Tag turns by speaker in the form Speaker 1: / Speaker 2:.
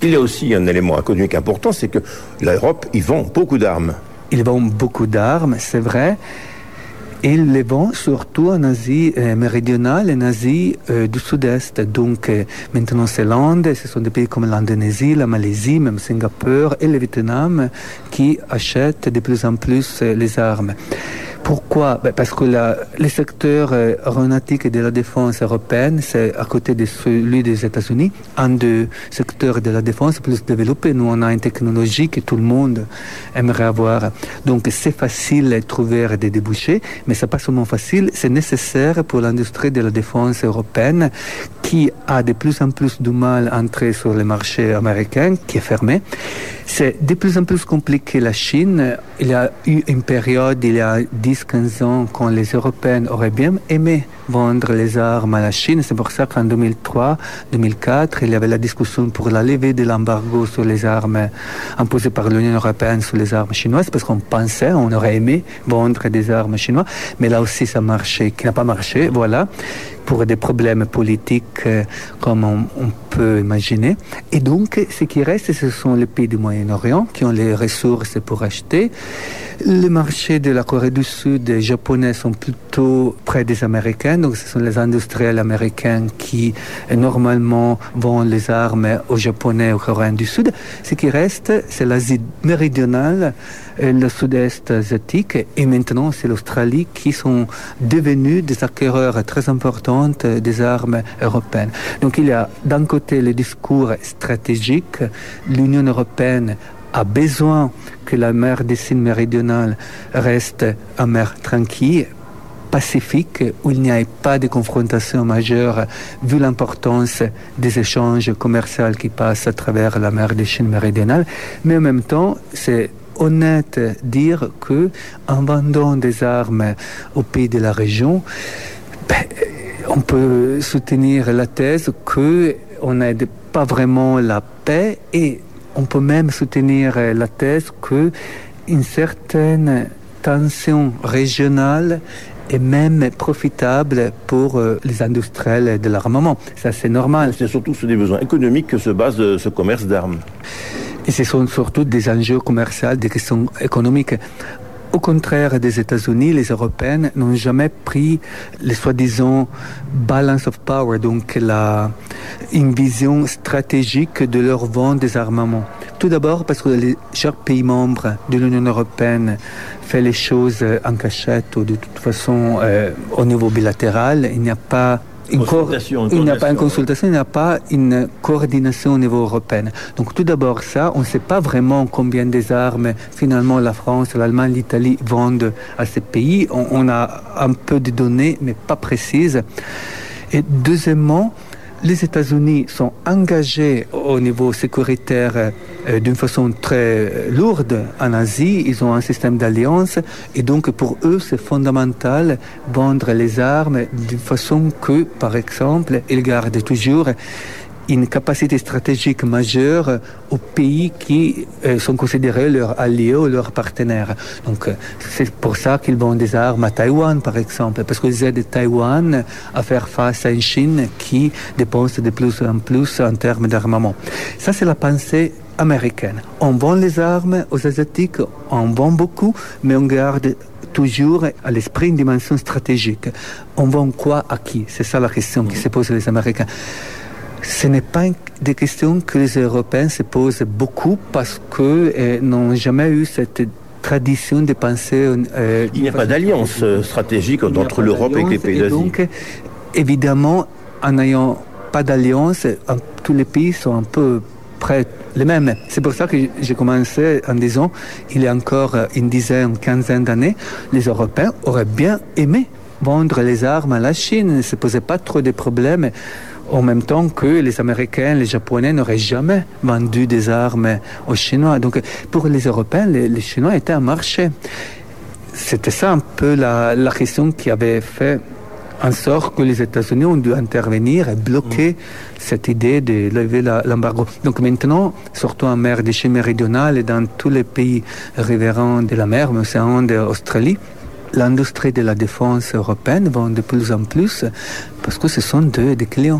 Speaker 1: Il y a aussi un élément économique important, c'est que l'Europe, ils vendent beaucoup d'armes.
Speaker 2: Ils vendent beaucoup d'armes, c'est vrai. Ils les vendent surtout en Asie méridionale et en Asie du Sud-Est. Donc maintenant c'est l'Inde, ce sont des pays comme l'Indonésie, la Malaisie, même Singapour et le Vietnam qui achètent de plus en plus les armes. Pourquoi ? Parce que le secteur aéronautique et de la défense européenne, c'est à côté de celui des États-Unis, un des secteurs de la défense plus développé. Nous, on a une technologie que tout le monde aimerait avoir. Donc, c'est facile de trouver des débouchés, mais c'est pas seulement facile, c'est nécessaire pour l'industrie de la défense européenne qui a de plus en plus de mal à entrer sur le marché américain, qui est fermé. C'est de plus en plus compliqué la Chine. Il y a eu une période, il y a 10-15 ans, quand les Européens auraient bien aimé vendre les armes à la Chine. C'est pour ça qu'en 2003-2004, il y avait la discussion pour la levée de l'embargo sur les armes imposées par l'Union européenne sur les armes chinoises, parce qu'on pensait, on aurait aimé vendre des armes chinoises. Mais là aussi, ça marchait, qui n'a pas marché, voilà, pour des problèmes politiques comme on peut imaginer. Et donc, ce qui reste, ce sont les pays du Moyen-Orient qui ont les ressources pour acheter. Les marchés de la Corée du Sud et japonais sont plutôt près des Américains, donc ce sont les industriels américains qui normalement vendent les armes aux Japonais et aux Coréens du Sud. Ce qui reste, c'est l'Asie méridionale, le Sud-Est asiatique et maintenant c'est l'Australie qui sont devenus des acquéreurs très importants des armes européennes. Donc il y a d'un côté le discours stratégique, l'Union européenne a besoin que la mer des Chine méridionale reste une mer tranquille, pacifique, où il n'y ait pas de confrontation majeure, vu l'importance des échanges commerciaux qui passent à travers la mer des Chine méridionale. Mais en même temps, c'est honnête dire que en vendant des armes aux pays de la région, on peut soutenir la thèse qu'on n'aide pas vraiment la paix et on peut même soutenir la thèse qu'une certaine tension régionale est même profitable pour les industriels de l'armement. Ça, c'est normal.
Speaker 1: C'est surtout sur des besoins économiques que se base ce commerce d'armes.
Speaker 2: Et ce sont surtout des enjeux commerciaux, des questions économiques. Au contraire des États-Unis, les Européens n'ont jamais pris le soi-disant balance of power, donc une vision stratégique de leur vente des armements. Tout d'abord parce que chaque pays membre de l'Union européenne fait les choses en cachette ou de toute façon au niveau bilatéral. Il n'y a pas une consultation, il n'y a pas une coordination au niveau européen. Donc tout d'abord ça, on ne sait pas vraiment combien des armes finalement la France, l'Allemagne, l'Italie vendent à ces pays. On a un peu de données, mais pas précises. Et deuxièmement, les États-Unis sont engagés au niveau sécuritaire d'une façon très lourde en Asie. Ils ont un système d'alliance et donc pour eux, c'est fondamental vendre les armes d'une façon que, par exemple, ils gardent toujours une capacité stratégique majeure aux pays qui sont considérés leurs alliés ou leurs partenaires. Donc, c'est pour ça qu'ils vendent des armes à Taïwan, par exemple, parce qu'ils aident Taïwan à faire face à une Chine qui dépense de plus en plus en termes d'armement. Ça, c'est la pensée américaine. On vend les armes aux Asiatiques, on vend beaucoup, mais on garde toujours à l'esprit une dimension stratégique. On vend quoi à qui ? C'est ça la question qui se pose les Américains. Ce n'est pas des questions que les Européens se posent beaucoup parce qu'ils n'ont jamais eu cette tradition de penser...
Speaker 1: il n'y a pas d'alliance stratégique entre l'Europe et les pays d'Asie.
Speaker 2: Donc, évidemment, en n'ayant pas d'alliance, tous les pays sont un peu près les mêmes. C'est pour ça que j'ai commencé en disant, il y a encore une quinzaine d'années, les Européens auraient bien aimé vendre les armes à la Chine. Il ne se posait pas trop de problèmes. En même temps que les Américains, les Japonais n'auraient jamais vendu des armes aux Chinois. Donc, pour les Européens, les Chinois étaient un marché. C'était ça un peu la question qui avait fait en sorte que les États-Unis ont dû intervenir et bloquer cette idée de lever l'embargo. Donc maintenant, surtout en mer des Chine méridionale et dans tous les pays riverains de la mer, océan d'Australie, l'industrie de la défense européenne vend de plus en plus parce que ce sont des clients.